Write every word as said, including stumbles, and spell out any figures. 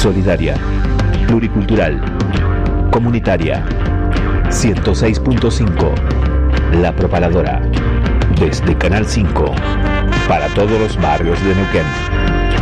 solidaria, pluricultural, comunitaria. ciento seis punto cinco, La Propaladora. Desde Canal cinco, para todos los barrios de Neuquén.